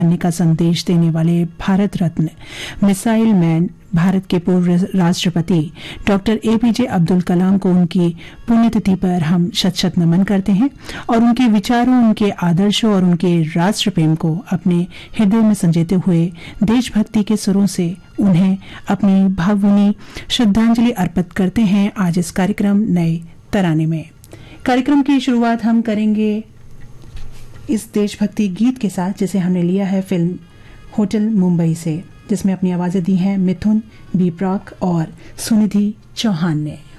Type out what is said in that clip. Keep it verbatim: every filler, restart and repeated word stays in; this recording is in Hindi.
करने का संदेश देने वाले भारत रत्न मिसाइल मैन भारत के पूर्व राष्ट्रपति डॉक्टर एपीजे अब्दुल कलाम को उनकी पुण्यतिथि पर हम शत शत नमन करते हैं और उनके विचारों, उनके आदर्शों और उनके राष्ट्र प्रेम को अपने हृदय में संजोते हुए देशभक्ति के सुरों से उन्हें अपनी भावभीनी श्रद्धांजलि अर्पित करते हैं आज इस कार्यक्रम नए तराने में। कार्यक्रम की शुरुआत हम करेंगे इस देशभक्ति गीत के साथ जिसे हमने लिया है फिल्म होटल मुंबई से, जिसमें अपनी आवाजें दी हैं मिथुन, बी प्राक और सुनिधि चौहान ने।